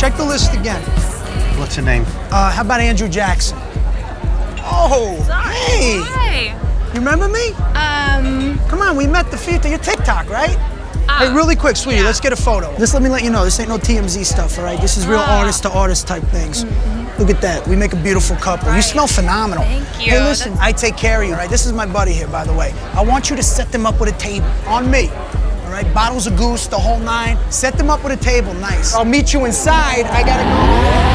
Check the list again. What's her name? How about Andrew Jackson? Oh, hey! Hi. You remember me? Come on, we met the feet. Your TikTok, right? Hey, really quick, sweetie, yeah. let's get a photo. Just let me let you know, this ain't no TMZ stuff, all right? This is real artist to artist type things. Look at that. We make a beautiful couple. Right. You smell phenomenal. Thank you. Hey, listen, I take care of you, all right? This is my buddy here, by the way. I want you to set them up with a table on me. All right, bottles of goose, the whole nine. Set them up with a table, nice. I'll meet you inside. I gotta go.